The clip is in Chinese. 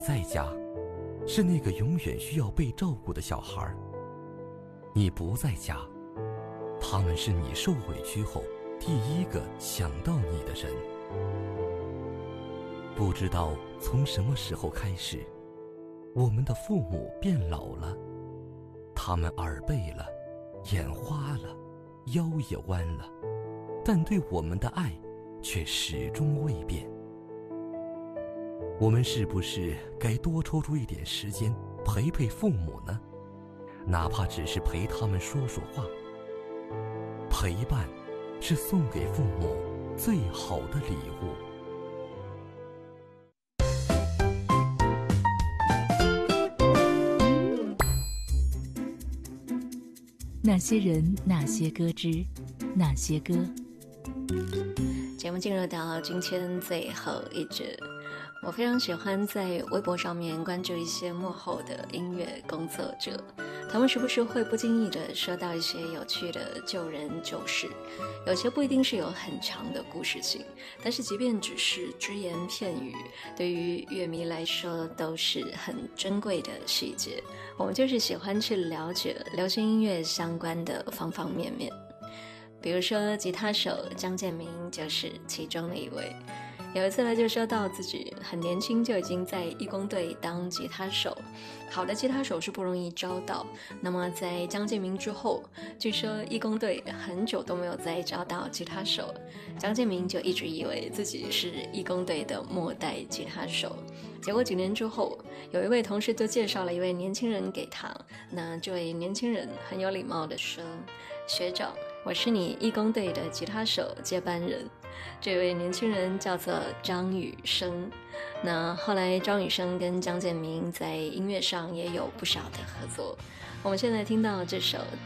在家，是那个永远需要被照顾的小孩。你不在家，他们是你受委屈后第一个想到你的人。不知道从什么时候开始，我们的父母变老了，他们耳背了，眼花了，腰也弯了，但对我们的爱却始终未变。我们是不是该多抽出一点时间陪陪父母呢？哪怕只是陪他们说说话。陪伴是送给父母最好的礼物。 那些人，那些歌之那些歌。 节目进入到今天最后一节，我非常喜欢在微博上面关注一些幕后的音乐工作者，他们时不时会不经意地说到一些有趣的旧人旧事，有些不一定是有很长的故事性，但是即便只是只言片语，对于乐迷来说都是很珍贵的细节。我们就是喜欢去了解流行音乐相关的方方面面，比如说吉他手张建民就是其中的一位。有一次他就说到自己很年轻就已经在义工队当吉他手，好的吉他手是不容易招到，那么在张建民之后，据说义工队很久都没有再招到吉他手，张建民就一直以为自己是义工队的末代吉他手。结果几年之后，有一位同事就介绍了一位年轻人给他，那这位年轻人很有礼貌地说，学长，我是你义工队的吉他手接班人。这位年轻人叫做张雨生。那后来张雨生跟张建民在音乐上也有不少的合作。我们现在听到这首